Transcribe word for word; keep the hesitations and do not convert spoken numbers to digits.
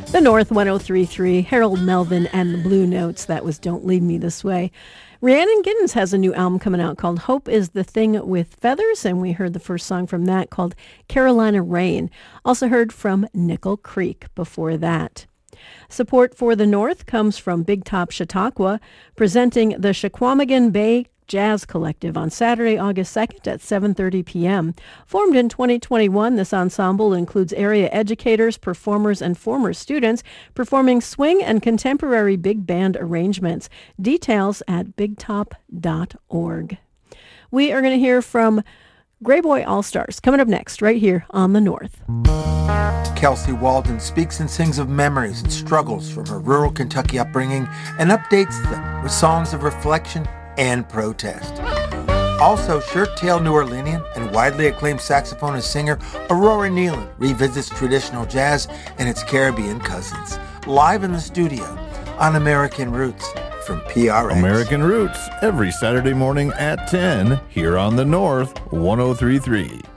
The North one oh three point three, Harold Melvin and the Blue Notes. That was Don't Leave Me This Way. Rhiannon Giddens has a new album coming out called Hope is the Thing with Feathers, and we heard the first song from that called Carolina Rain. Also heard from Nickel Creek before that. Support for the North comes from Big Top Chautauqua, presenting the Chequamegon Bay Jazz Collective on Saturday, August second at seven thirty p.m. Formed in twenty twenty-one, this ensemble includes area educators, performers, and former students performing swing and contemporary big band arrangements. Details at big top dot org. We are going to hear from Grey Boy All-Stars coming up next right here on The North. Kelsey Walden speaks and sings of memories and struggles from her rural Kentucky upbringing and updates them with songs of reflection and protest. Also, shirt-tailed New Orleanian and widely acclaimed saxophonist singer Aurora Nealon revisits traditional jazz and its Caribbean cousins, live in the studio on American Roots from P R X. American Roots, every Saturday morning at ten, here on The North one oh three point three.